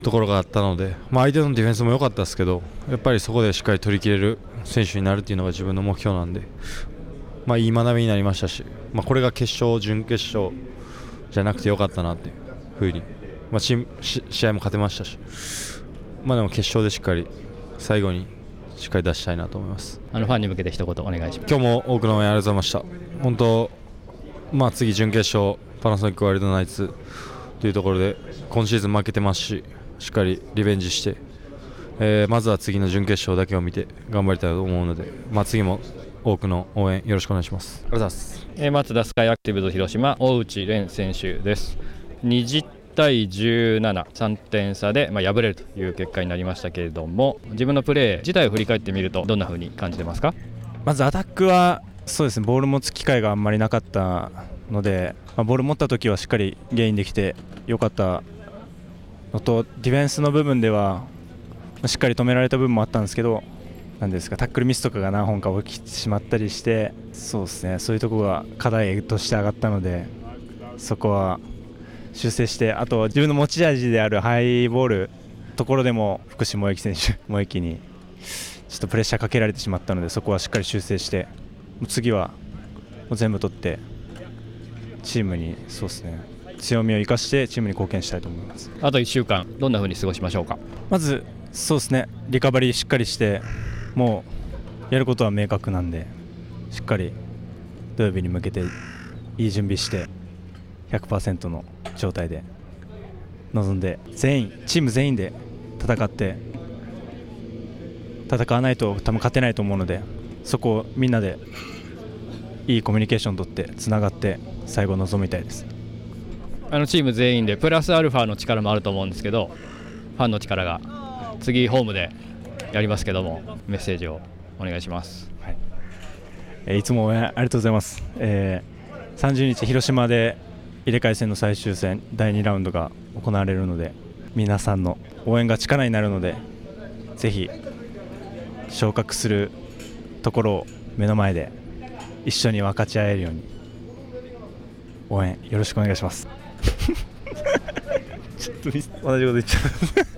ところがあったので、相手のディフェンスも良かったですけど、やっぱりそこでしっかり取り切れる選手になるっていうのが自分の目標なんで、いい学びになりましたし、これが決勝、準決勝じゃなくてよかったなっていうふうに、試合も勝てましたし、でも決勝でしっかり最後にしっかり出したいなと思います。 ファンに向けて一言お願いします。 今日も多くの応援ありがとうございました。本当、次準決勝パナソニックワイルドナイツというところで今シーズン負けてますし、しっかりリベンジして、まずは次の準決勝だけを見て頑張りたいと思うので、次も多くの応援よろしくお願いします。ありがとうございます。 マツダスカイアクティブズ広島大内蓮選手です。20対17、3点差で敗れるという結果になりましたけれども、自分のプレー自体を振り返ってみるとどんな風に感じてますか？ まずアタックはそうですね、ボール持つ機会があんまりなかったので、ボール持った時はしっかりゲインできてよかったのと、ディフェンスの部分ではしっかり止められた部分もあったんですけど、なんですか、タックルミスとかが何本か起きてしまったりして、そうですね、そういうところが課題として上がったので、そこは修正して、あと自分の持ち味であるハイボールところでも福士萌選手萌木にちょっとプレッシャーかけられてしまったので、そこはしっかり修正して、次はもう全部取ってチームにそうですね、強みを生かしてチームに貢献したいと思います。 あと1週間どんな風に過ごしましょうか？ まずそうですね、リカバリーしっかりして、もうやることは明確なんで、しっかり土曜日に向けていい準備して 100% の状態で臨んで、チーム全員で戦って戦わないと多分勝てないと思うので、そこをみんなでいいコミュニケーション取ってつながって最後臨みたいです。 チーム全員でプラスアルファの力もあると思うんですけど、ファンの力が次ホームでやりますけども、メッセージをお願いします。 いつも応援ありがとうございます。30日広島で入れ替え戦の最終戦第2ラウンドが行われるので、皆さんの応援が力になるので、ぜひ昇格するところを目の前で一緒に分かち合えるように応援よろしくお願いしますちょっと同じこと言っちゃう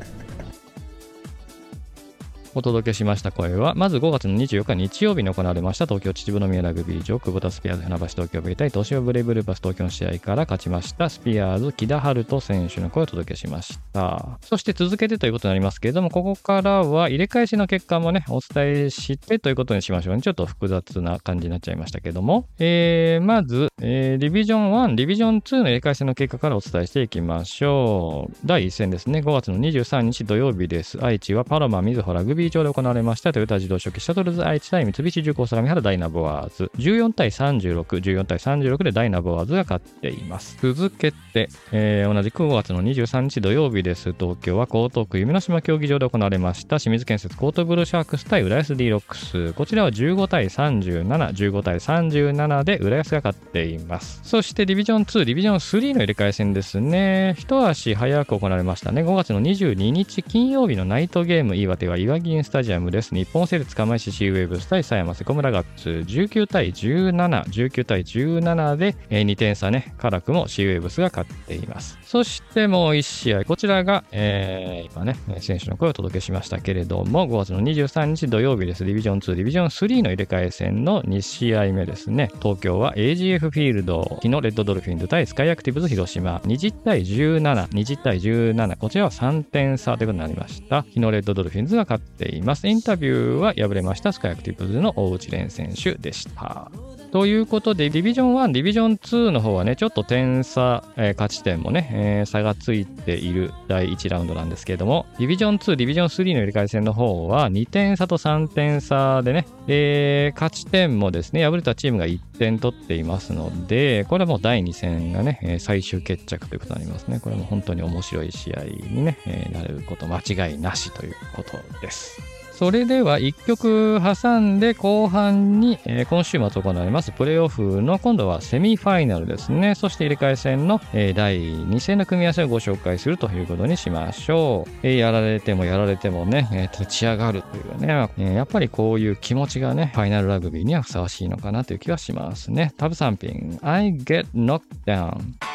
お届けしました声は、まず5月の24日日曜日に行われました東京秩父宮ラグビー場久保田スピアーズ船橋東京ベイ対東芝ブレイブルーパス東京の試合から勝ちましたスピアーズ木田晴斗選手の声をお届けしました。そして続けてということになりますけれども、ここからは入れ替えしの結果もねお伝えしてということにしましょうね。ちょっと複雑な感じになっちゃいましたけども、まず、ディビジョン1、ディビジョン2の入れ替え戦の結果からお伝えしていきましょう。第1戦ですね、5月の23日土曜日です。愛知はパロマみずほラグビー場で行われましたトヨタ自動織機シャトルズ愛知対三菱重工相模原ダイナボアーズ14対36、14対36でダイナボアーズが勝っています。続けて、同じく5月の23日土曜日です。東京は江東区夢の島競技場で行われました清水建設コートブルーシャークス対浦安 D ロックス、こちらは15対37、15対37で浦安が勝っています。そしてディビジョン2、ディビジョン3の入れ替え戦ですね。一足早く行われましたね。5月の22日金曜日のナイトゲーム、岩手は岩銀スタジアムです。日本製鉄釜石シーウェーブス対狭山セコムラガッツ19対17、19対17で2点差ね、辛くもシーウェーブスが勝っています。そしてもう1試合、こちらが、今ね、選手の声をお届けしましたけれども、5月の23日土曜日です。ディビジョン2、ディビジョン3の入れ替え戦の2試合目ですね。東京は AGF フィールド、日野レッドドルフィンズ対スカイアクティブズ広島20対17、20対17、こちらは3点差ということになりました。日野レッドドルフィンズが勝っています。インタビューは敗れましたスカイアクティブズの大内蓮選手でした。ということでディビジョン1、ディビジョン2の方はねちょっと点差、勝ち点もね、差がついている第1ラウンドなんですけれども、ディビジョン2、ディビジョン3の入れ替え戦の方は2点差と3点差でね、勝ち点もですね敗れたチームが1点取っていますので、これはもう第2戦がね最終決着ということになりますね。これも本当に面白い試合にね、なること間違いなしということです。それでは1曲挟んで後半に、今週末行われますプレーオフの今度はセミファイナルですね。そして入れ替え戦の、第2戦の組み合わせをご紹介するということにしましょう。やられてもやられてもね、立ち上がるというね、やっぱりこういう気持ちがねファイナルラグビーにはふさわしいのかなという気がしますね。タブ3品 I get knocked down